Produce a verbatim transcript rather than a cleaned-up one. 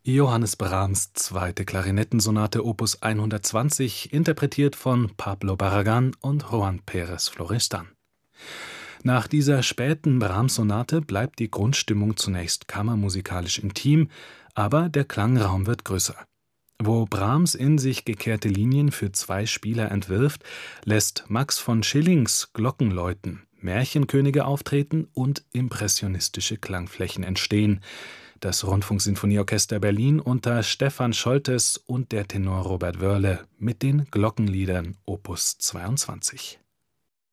Johannes Brahms zweite Klarinettensonate Opus hundertzwanzig, interpretiert von Pablo Barragán und Joan Pérez Florestan. Nach dieser späten Brahms-Sonate bleibt die Grundstimmung zunächst kammermusikalisch intim, aber der Klangraum wird größer. Wo Brahms in sich gekehrte Linien für zwei Spieler entwirft, lässt Max von Schillings Glocken läuten, Märchenkönige auftreten und impressionistische Klangflächen entstehen. Das Rundfunksinfonieorchester Berlin unter Stefan Scholtes und der Tenor Robert Wörle mit den Glockenliedern Opus zweiundzwanzig.